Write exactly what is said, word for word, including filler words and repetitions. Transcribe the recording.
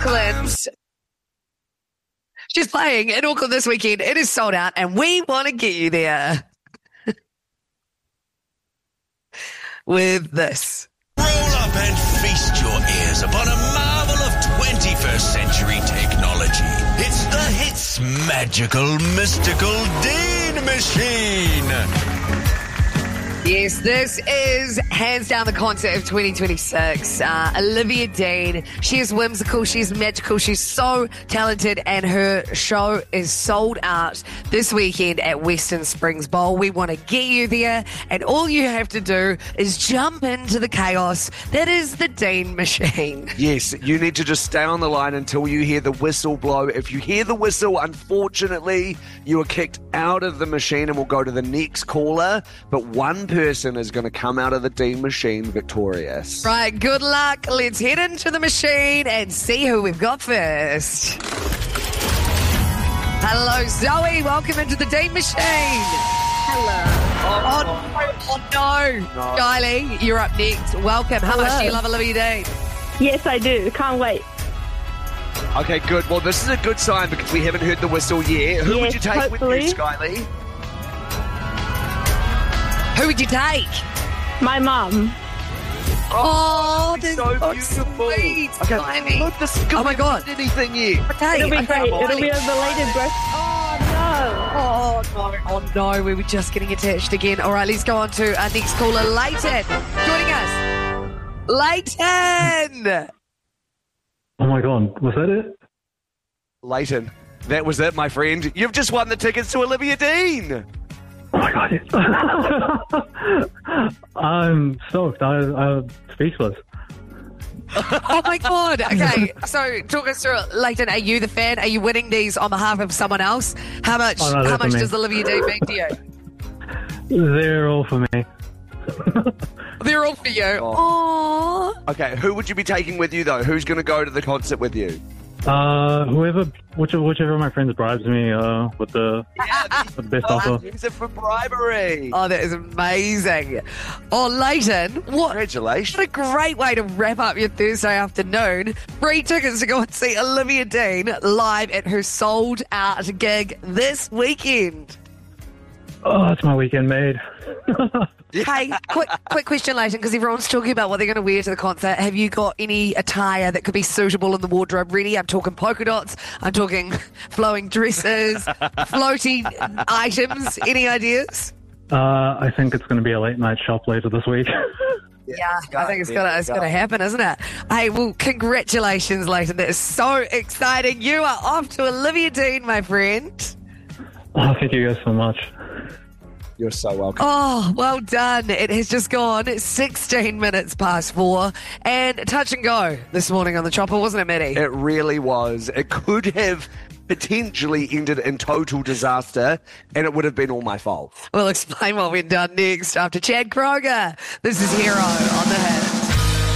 Auckland. She's playing in Auckland this weekend. It is sold out, and we want to get you there with this. Roll up and feast your ears upon a marvel of twenty-first century technology. It's the Hits Magical Mystical Dean Machine. Yes, this is hands down the concert of twenty twenty-six. Uh, Olivia Dean, she is whimsical, she's magical, she's so talented, and her show is sold out this weekend at Western Springs Bowl. We want to get you there, and all you have to do is jump into the chaos that is the Dean Machine. Yes, you need to just stay on the line until you hear the whistle blow. If you hear the whistle, unfortunately, you are kicked out of the machine and we'll go to the next caller, but one person is going to come out of the Dean Machine victorious. Right, good luck. Let's head into the machine and see who we've got first. Hello, Zoe. Welcome into the Dean Machine. Hello. Oh, oh no. No. Kylie, you're up next. Welcome. How Hello. much do you love Olivia Dean? Yes, I do. Can't wait. Okay, good. Well, this is a good sign because we haven't heard the whistle yet. Who Yes, would you take hopefully. with you, Skyly? Who would you take? My mum. Oh, It's that's so so beautiful. sweet. Okay, Kylie. look, this is Oh my God. anything yet. Okay, It'll be okay, great. It'll Kylie. be a belated birthday. Oh, Oh no, oh no, we were just getting attached again. All right, let's go on to our next caller, Leighton. Joining us. Leighton! Oh my God, was that it? Leighton, that was it, my friend. You've just won the tickets to Olivia Dean. Oh my God, yes. I'm stoked. I, I'm speechless. Oh my God. Okay, so talk us through it. Leighton, are you the fan? Are you winning these on behalf of someone else? How much Oh, no, How they're for much me. does Olivia Dean mean to you? They're all for me. They're all for you. Oh. Aww. Okay, who would you be taking with you, though? Who's going to go to the concert with you? Uh, whoever, whichever, whichever of my friends bribes me uh, with the, with the best offer. Use it for bribery. Oh, that is amazing. Oh, Leighton, what, Congratulations. what a great way to wrap up your Thursday afternoon. Free tickets to go and see Olivia Dean live at her sold-out gig this weekend. Oh, it's my weekend made. Hey, quick quick question, Leighton, because everyone's talking about what they're going to wear to the concert. Have you got any attire that could be suitable in the wardrobe ready? I'm talking polka dots. I'm talking flowing dresses, floaty items. Any ideas? Uh, I think it's going to be a late night shop later this week. Yeah, I think it's gonna it's gonna happen, isn't it? Hey, well, congratulations, Leighton. That is so exciting. You are off to Olivia Dean, my friend. Oh, thank you guys so much. You're so welcome. Oh, well done. It has just gone sixteen minutes past four and touch and go this morning on the chopper, wasn't it, Maddie? It really was. It could have potentially ended in total disaster, and it would have been all my fault. We'll explain what went down next after Chad Kroger. This is Hero on the Hit.